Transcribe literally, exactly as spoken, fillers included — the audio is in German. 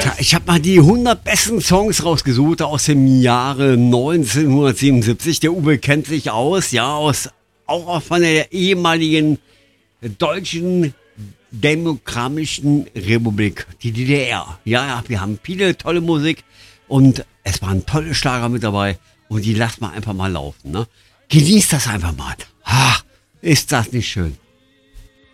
Tja, ich habe mal die hundert besten Songs rausgesucht aus dem Jahre neunzehnhundertsiebenundsiebzig. Der Uwe kennt sich aus, ja, aus, auch von der ehemaligen deutschen Demokratischen Republik, die D D R. Ja, ja, wir haben viele tolle Musik und es waren tolle Schlager mit dabei und die lassen wir einfach mal laufen. Ne? Genießt das einfach mal. Ach, ist das nicht schön?